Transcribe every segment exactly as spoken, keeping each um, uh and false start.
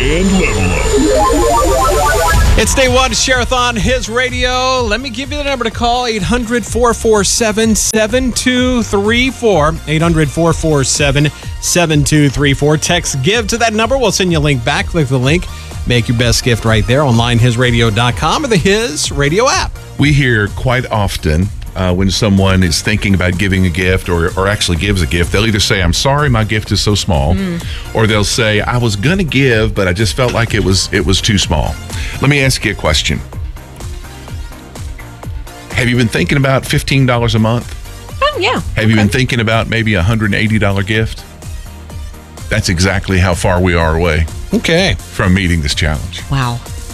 and Level Up. It's day one, Share-a-thon, His Radio. Let me give you the number to call, eight hundred, four four seven, seven two three four, eight hundred, four four seven, seven two three four. Text GIVE to that number. We'll send you a link back. Click the link. Make your best gift right there online, his radio dot com or the His Radio app. We hear quite often uh, when someone is thinking about giving a gift or, or actually gives a gift, they'll either say, I'm sorry, my gift is so small, mm. or they'll say, I was going to give, but I just felt like it was it was too small. Let me ask you a question. Have you been thinking about fifteen dollars a month? Oh, yeah. Have okay. you been thinking about maybe a one hundred eighty dollars gift? That's exactly how far we are away okay. from meeting this challenge. Wow.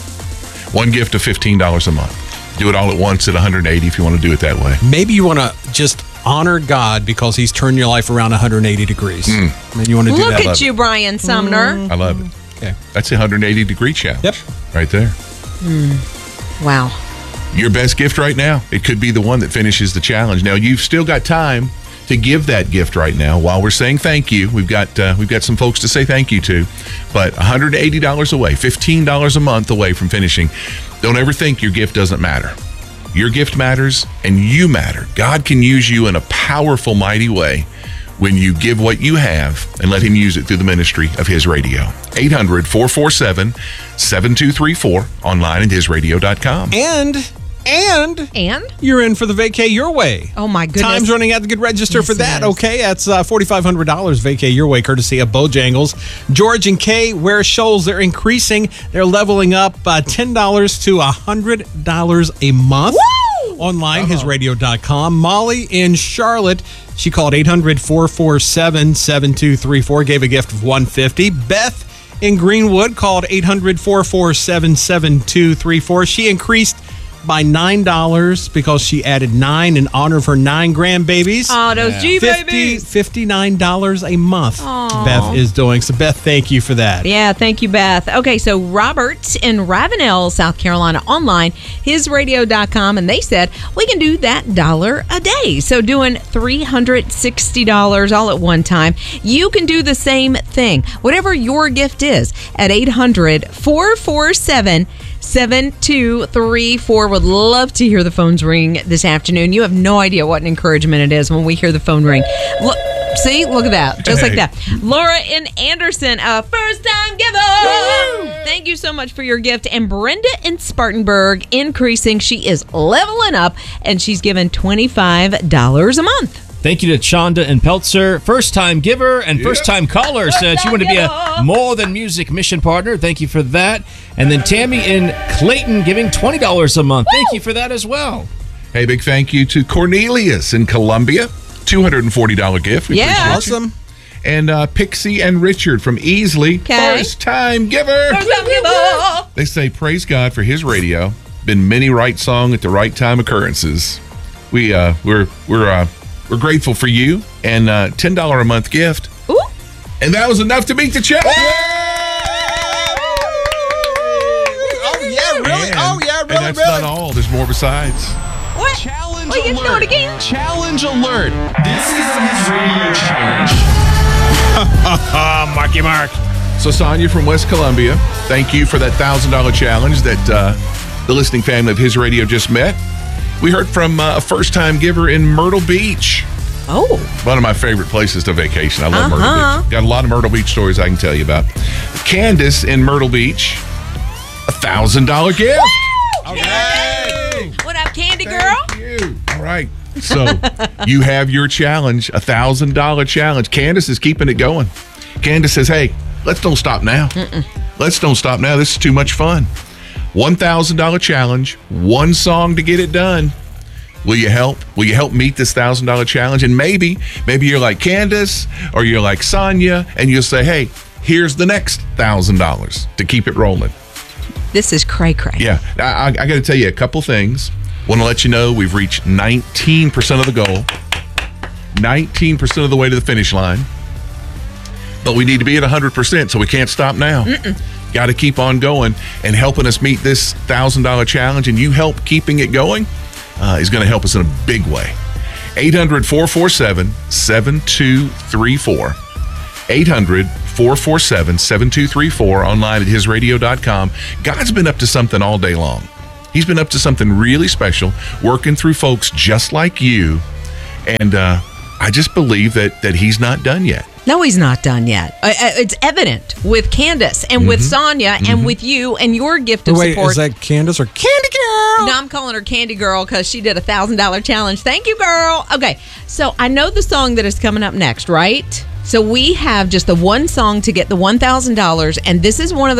One gift of fifteen dollars a month. Do it all at once at one hundred eighty if you want to do it that way. Maybe you want to just honor God because he's turned your life around one hundred eighty degrees. Mm. And you want to do Look that. Look at you, Brian Sumner. Mm. I love it. Okay. That's a one hundred eighty degree challenge. Yep. Right there. Mm. Wow. Your best gift right now. It could be the one that finishes the challenge. Now, you've still got time to give that gift right now while we're saying thank you. We've got uh, we've got some folks to say thank you to, but one hundred eighty dollars away, fifteen dollars a month away from finishing. Don't ever think your gift doesn't matter. Your gift matters and you matter. God can use you in a powerful, mighty way when you give what you have and let him use it through the ministry of His Radio. eight hundred, four four seven, seven two three four, online at his radio dot com. And... And, and you're in for the Vacay Your Way. Oh, my goodness. Time's running out to get registered yes, for that. Okay, that's uh, four thousand five hundred dollars Vacay Your Way, courtesy of Bojangles. George and Kay, Ware Shoals, they're increasing. They're leveling up uh, ten dollars to one hundred dollars a month. Woo! Online, Uh-huh. his radio dot com. Molly in Charlotte, she called eight hundred, four four seven, seven two three four, gave a gift of one hundred fifty dollars. Beth in Greenwood called eight hundred, four four seven, seven two three four. She increased by nine dollars because she added nine in honor of her nine grandbabies. Oh, those yeah. G babies. fifty-nine dollars a month Aww. Beth is doing. So, Beth, thank you for that. Yeah, thank you, Beth. Okay, so Robert in Ravenel, South Carolina, online, his radio dot com, and they said, we can do that dollar a day. So doing three hundred sixty dollars all at one time. You can do the same thing, whatever your gift is, at eight hundred, four four seven, seven two three four. Would love to hear the phones ring this afternoon. You have no idea what an encouragement it is when we hear the phone ring. Look, see, look at that, just Hey. like that. Laura in Anderson, a first-time giver. Woo! Thank you so much for your gift. And Brenda in Spartanburg, increasing. She is leveling up, and she's given twenty-five dollars a month. Thank you to Chonda and Peltzer, first-time giver and first-time caller. Said she wanted to be a More Than Music mission partner. Thank you for that. And then Tammy in Clayton giving twenty dollars a month. Thank you for that as well. Hey, big thank you to Cornelius in Columbia, two hundred forty dollars gift. We Yeah. appreciate you. Awesome. And uh, Pixie and Richard from Easley, Okay. first-time giver. First-time giver. They say, praise God for His Radio. Been many right song at the right time occurrences. We, uh, we're, we're, uh, we're grateful for you and uh, ten dollars a month gift. Ooh. And that was enough to meet the challenge. Oh, yeah, really? And- oh, yeah, really, And that's really? not all. There's more besides. What? Challenge Oh, you alert. know it again? Challenge alert. This is the His Radio Challenge. Marky Mark. So Sonia from West Columbia, thank you for that one thousand dollars challenge that uh, the listening family of His Radio just met. We heard from uh, a first-time giver in Myrtle Beach. Oh. One of my favorite places to vacation. I love Uh-huh. Myrtle Beach. Got a lot of Myrtle Beach stories I can tell you about. Candace in Myrtle Beach, a one thousand dollars gift. Okay. What up, Candy Girl? Thank you. All right. So you have your challenge, a one thousand dollars challenge. Candace is keeping it going. Candace says, hey, let's don't stop now. Mm-mm. Let's don't stop now. This is too much fun. one thousand dollars challenge, one song to get it done. Will you help? Will you help meet this one thousand dollars challenge? And maybe, maybe you're like Candace or you're like Sonia and you'll say, hey, here's the next one thousand dollars to keep it rolling. This is cray-cray. Yeah. I, I, I got to tell you a couple things. Want to let you know we've reached nineteen percent of the goal, nineteen percent of the way to the finish line. But we need to be at one hundred percent, so we can't stop now. Got to keep on going and helping us meet this one thousand dollars challenge, and you help keeping it going uh, is going to help us in a big way. eight hundred, four four seven, seven two three four. eight hundred, four four seven, seven two three four, online at his radio dot com. God's been up to something all day long. He's been up to something really special, working through folks just like you. And uh, I just believe that that he's not done yet. No, he's not done yet. Uh, uh, it's evident with Candace and Mm-hmm. with Sonia and with you and your gift of Wait, support. is that Candace or Candy Girl? No, I'm calling her Candy Girl because she did a thousand dollar challenge. Thank you, girl. Okay, so I know the song that is coming up next, right? So we have just the one song to get the one thousand dollars, and this is one of the